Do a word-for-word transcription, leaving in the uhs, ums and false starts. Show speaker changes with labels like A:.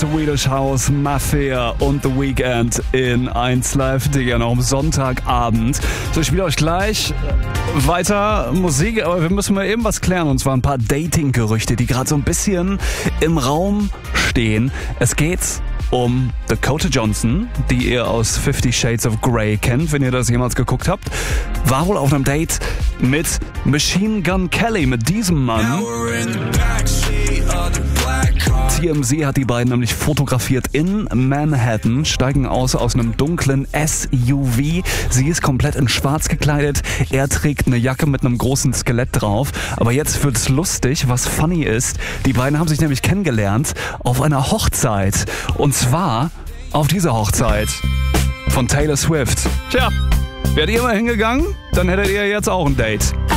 A: Swedish House Mafia und The Weeknd in eins Live, Digga, noch am Sonntagabend. So, ich spiele euch gleich weiter Musik, aber wir müssen mal eben was klären, und zwar ein paar Dating-Gerüchte, die gerade so ein bisschen im Raum stehen. Es geht um Dakota Johnson, die ihr aus Fifty Shades of Grey kennt, wenn ihr das jemals geguckt habt. War wohl auf einem Date mit Machine Gun Kelly, mit diesem Mann. T M Z hat die beiden nämlich fotografiert in Manhattan, steigen aus aus einem dunklen S U V. Sie ist komplett in schwarz gekleidet, er trägt eine Jacke mit einem großen Skelett drauf. Aber jetzt wird's lustig, was funny ist. Die beiden haben sich nämlich kennengelernt auf einer Hochzeit. Und zwar auf dieser Hochzeit von Taylor Swift. Tja, wärt ihr mal hingegangen, dann hättet ihr jetzt auch ein Date.